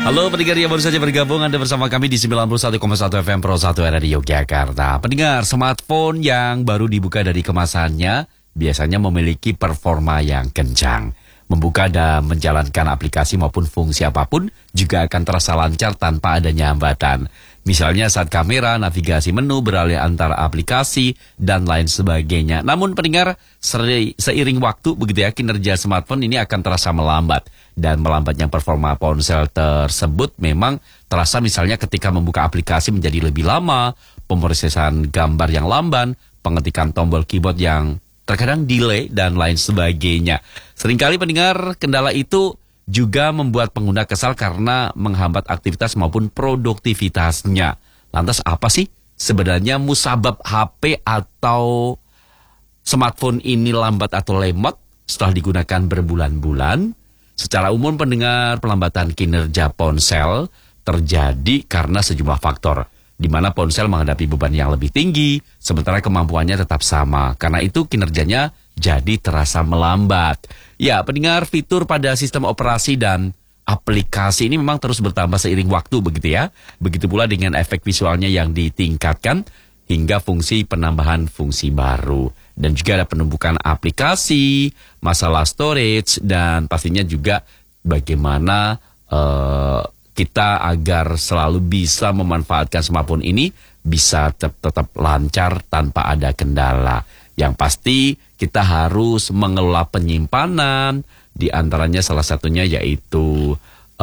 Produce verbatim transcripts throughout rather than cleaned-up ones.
Halo pendengar yang baru saja bergabung, Anda bersama kami di sembilan puluh satu koma satu F M Pro satu R di Yogyakarta. Pendengar, smartphone yang baru dibuka dari kemasannya biasanya memiliki performa yang kencang. Membuka dan menjalankan aplikasi maupun fungsi apapun juga akan terasa lancar tanpa adanya hambatan. Misalnya saat kamera, navigasi menu, beralih antara aplikasi, dan lain sebagainya. Namun pendengar, seiring waktu begitu ya, kinerja smartphone ini akan terasa melambat. Dan melambatnya performa ponsel tersebut memang terasa misalnya ketika membuka aplikasi menjadi lebih lama, pemrosesan gambar yang lamban, pengetikan tombol keyboard yang terkadang delay, dan lain sebagainya. Seringkali pendengar, kendala itu juga membuat pengguna kesal karena menghambat aktivitas maupun produktivitasnya. Lantas apa sih sebenarnya musabab H P atau smartphone ini lambat atau lemot setelah digunakan berbulan-bulan? Secara umum pendengar, pelambatan kinerja ponsel terjadi karena sejumlah faktor, di mana ponsel menghadapi beban yang lebih tinggi, sementara kemampuannya tetap sama. Karena itu kinerjanya jadi terasa melambat. Ya, pendengar, fitur pada sistem operasi dan aplikasi ini memang terus bertambah seiring waktu begitu ya. Begitu pula dengan efek visualnya yang ditingkatkan hingga fungsi penambahan fungsi baru. Dan juga ada penumpukan aplikasi, masalah storage, dan pastinya juga bagaimana uh, kita agar selalu bisa memanfaatkan smartphone ini bisa tetap, tetap lancar tanpa ada kendala. Yang pasti kita harus mengelola penyimpanan, di antaranya salah satunya yaitu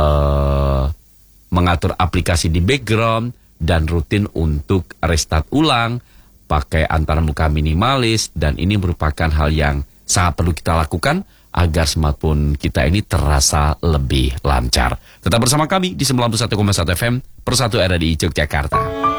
uh, mengatur aplikasi di background dan rutin untuk restart ulang, pakai antarmuka minimalis, dan ini merupakan hal yang sangat perlu kita lakukan agar smartphone kita ini terasa lebih lancar. Tetap bersama kami di sembilan puluh satu koma satu F M Pro satu R di Yogyakarta.